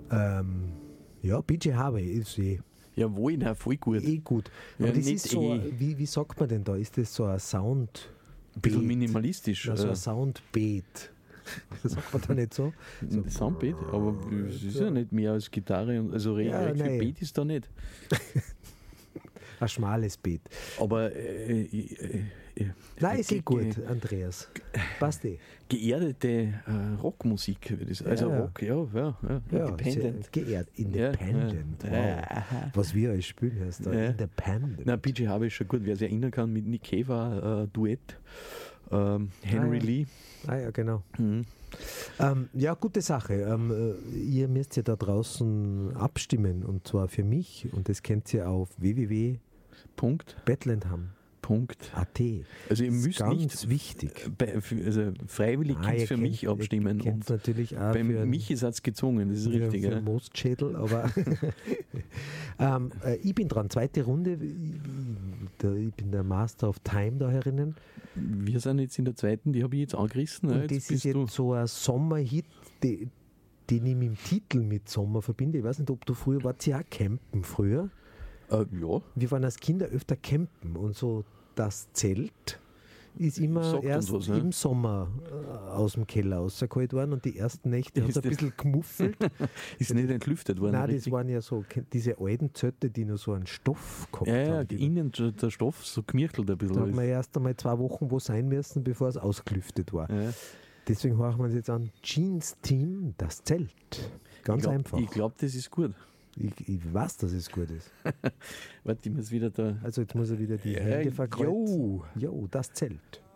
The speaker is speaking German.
Ja, BJ Harvey ist Jawohl, na, voll gut. gut. Ja, Aber das nicht ist so, wie sagt man denn da? Ist das so ein Sound? Ein bisschen minimalistisch. Also ein Soundbeat. Sagt man da nicht so? So Soundbeat, aber es ist ja nicht mehr als Gitarre, und also recht viel Beat ist da nicht. ein schmales Beat. Aber Nein, ist gut, Andreas. Passt eh. Geerdete Rockmusik, würde ich sagen. Also Rock, Independent. Geehrt, Independent. Wow. Was wir als spielen heißt da, Independent. Na, BJ Harvey ist schon gut, wer sich erinnern kann, mit Nick Cave war Duett. Henry Lee. Ah ja, genau. Ja, gute Sache. Ihr müsst ja da draußen abstimmen, und zwar für mich, und das kennt ihr auf www.bethlendham.at. Also ihr müsst ganz nicht wichtig. Also freiwillig könnt für mich abstimmen. Und natürlich auch bei Michi ist es gezwungen, das ist richtig. Für Mostschädel, aber ich bin dran, zweite Runde. Ich bin der Master of Time da herinnen. Wir sind jetzt in der zweiten, die habe ich jetzt angerissen. Und das ist jetzt so ein Sommerhit, den ich mit dem Titel mit Sommer verbinde. Ich weiß nicht, ob du früher warst, ja auch campen früher. Ja. Wir waren als Kinder öfter campen, und so das Zelt ist immer erst im Sommer aus dem Keller rausgeholt worden, und die ersten Nächte hat es ein bisschen gemuffelt. Ist nicht entlüftet worden? Nein, das waren ja so diese alten Zelte, die nur so einen Stoff gehabt haben. Ja, innen der Stoff so gemichtelt ein bisschen. Da haben wir erst einmal 2 Wochen wo sein müssen, bevor es ausgelüftet war. Ja. Deswegen hören wir uns jetzt an Jeans Team, das Zelt. Ganz einfach. Ich glaube, das ist gut. Ich weiß, dass es gut ist. Warte, ich muss wieder da. Also jetzt muss er wieder die Hände verkreuzen. Jo, das Zelt.